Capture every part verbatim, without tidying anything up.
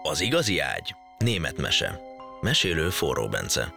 Az igazi ágy. Német mese. Mesélő Forró Bence.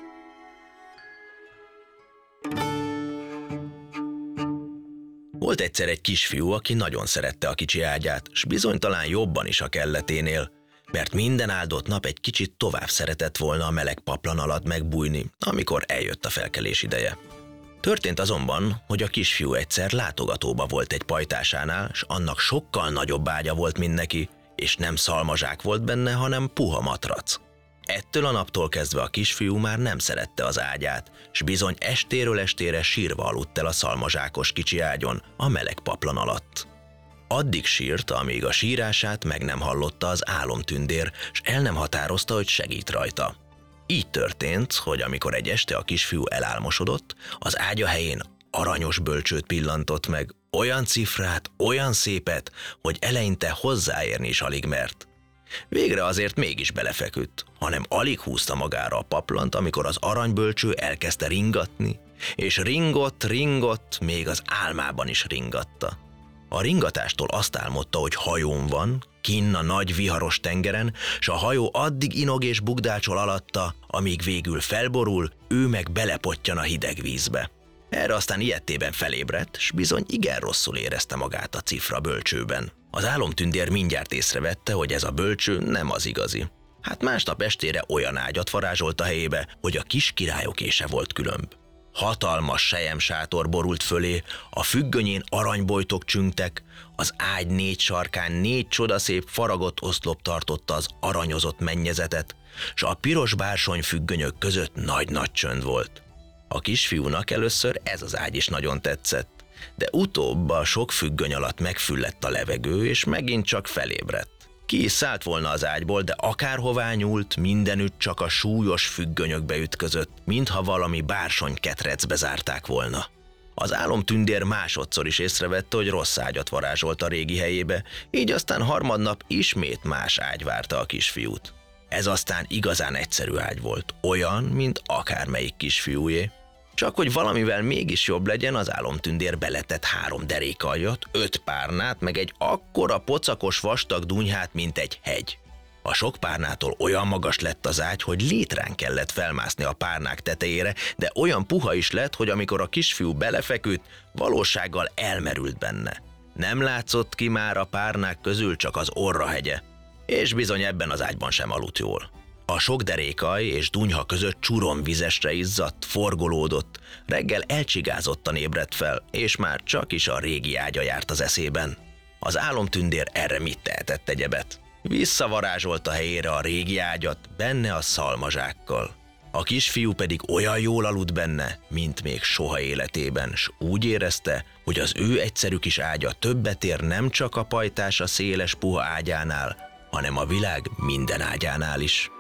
Volt egyszer egy kisfiú, aki nagyon szerette a kicsi ágyát, s bizony talán jobban is a kelleténél, mert minden áldott nap egy kicsit tovább szeretett volna a meleg paplan alatt megbújni, amikor eljött a felkelés ideje. Történt azonban, hogy a kisfiú egyszer látogatóba volt egy pajtásánál, s annak sokkal nagyobb ágya volt, mint neki, és nem szalmazsák volt benne, hanem puha matrac. Ettől a naptól kezdve a kisfiú már nem szerette az ágyát, s bizony estéről estére sírva aludt el a szalmazsákos kicsi ágyon, a meleg paplan alatt. Addig sírt, amíg a sírását meg nem hallotta az álomtündér, s el nem határozta, hogy segít rajta. Így történt, hogy amikor egy este a kisfiú elálmosodott, az ágya helyén aranyos bölcsőt pillantott meg, olyan cifrát, olyan szépet, hogy eleinte hozzáérni is alig mert. Végre azért mégis belefeküdt, hanem alig húzta magára a paplant, amikor az aranybölcső elkezdte ringatni, és ringott, ringott, még az álmában is ringatta. A ringatástól azt álmodta, hogy hajón van, kinn a nagy viharos tengeren, s a hajó addig inog és bugdácsol alatta, amíg végül felborul, ő meg belepottyan a hideg vízbe. Erre aztán ilyettében felébredt, s bizony igen rosszul érezte magát a cifra bölcsőben. Az álomtündér mindjárt észrevette, hogy ez a bölcső nem az igazi. Hát másnap estére olyan ágyat varázsolt a helyébe, hogy a kis királyoké se volt különb. Hatalmas selyemsátor borult fölé, a függönyén aranybojtok csüngtek, az ágy négy sarkán négy csodaszép faragott oszlop tartotta az aranyozott mennyezetet, s a piros bársony függönyök között nagy-nagy csönd volt. A kisfiúnak először ez az ágy is nagyon tetszett, de utóbb a sok függöny alatt megfüllett a levegő, és megint csak felébredt. Ki is szállt volna az ágyból, de akárhová nyúlt, mindenütt csak a súlyos függönyökbe ütközött, mintha valami bársony ketrecbe zárták volna. Az álomtündér másodszor is észrevette, hogy rossz ágyat varázsolt a régi helyébe, így aztán harmadnap ismét más ágy várta a kisfiút. Ez aztán igazán egyszerű ágy volt, olyan, mint akármelyik kisfiújé. Csak hogy valamivel mégis jobb legyen, az álomtündér beletett három derékaljat, öt párnát, meg egy akkora pocakos vastag dunyhát, mint egy hegy. A sok párnától olyan magas lett az ágy, hogy létrán kellett felmászni a párnák tetejére, de olyan puha is lett, hogy amikor a kisfiú belefeküdt, valósággal elmerült benne. Nem látszott ki már a párnák közül csak az orrahegye, és bizony ebben az ágyban sem aludt jól. A sok derékaj és dunyha között csuromvizesre izzadt, forgolódott, reggel elcsigázottan ébredt fel, és már csak is a régi ágya járt az eszében. Az álomtündér erre mit tehetett egyebet? Visszavarázsolta helyére a régi ágyat, benne a szalmazsákkal. A kisfiú pedig olyan jól aludt benne, mint még soha életében, s úgy érezte, hogy az ő egyszerű kis ágya többet ér nem csak a pajtása széles puha ágyánál, hanem a világ minden ágyánál is.